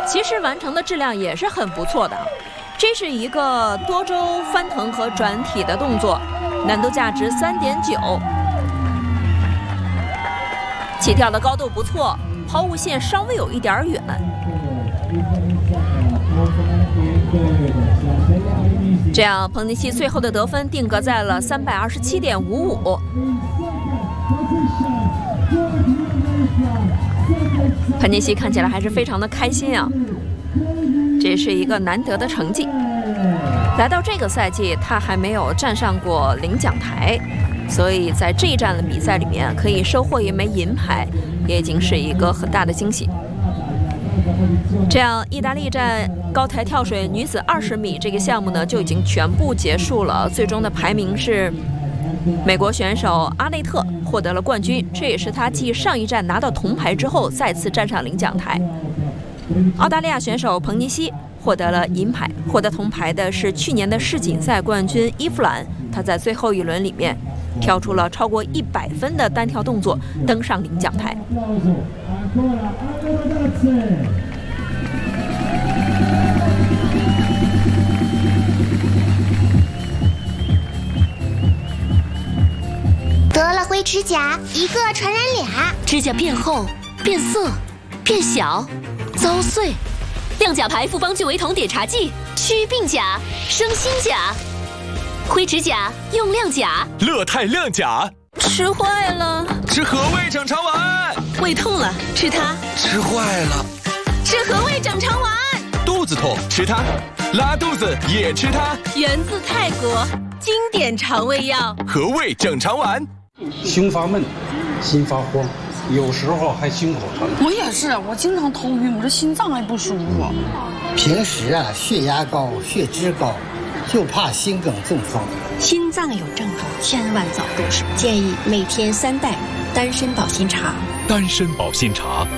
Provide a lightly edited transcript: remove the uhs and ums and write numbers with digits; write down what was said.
其实完成的质量也是很不错的。这是一个多周翻腾和转体的动作，难度价值3.9，起跳的高度不错，抛物线稍微有一点远。这样，彭尼西最后的得分定格在了327.55。彭尼西看起来还是非常的开心啊，这是一个难得的成绩。来到这个赛季，他还没有站上过领奖台，所以在这一站的比赛里面可以收获一枚银牌，也已经是一个很大的惊喜。这样，意大利站高台跳水女子20米这个项目呢，就已经全部结束了。最终的排名是美国选手阿内特获得了冠军，这也是他继上一站拿到铜牌之后再次站上领奖台。澳大利亚选手彭尼西获得了银牌，获得铜牌的是去年的世锦赛冠军伊夫兰，他在最后一轮里面跳出了超过100分的单跳动作，登上领奖台。 得了灰指甲，一个传染俩， 指甲变厚、变色、变小、遭碎。亮甲牌复方聚维酮碘茶剂，祛病甲、生新甲。灰指甲用亮甲， 乐泰亮甲。 吃坏了， 吃和味整肠丸。 胃痛了，吃它。 吃坏了， 吃和味整肠丸。 肚子痛，吃它。拉肚子也吃它。 源自泰国，经典肠胃药。 和味整肠丸。 胸发闷，心发慌，有时候还心口疼。 我也是，我经常头晕，我这心脏还不舒服。 平时啊，血压高，血脂高，就怕心梗中风。 心脏有症状，千万早动手。建议每天3袋丹参保心茶。 丹参保心茶。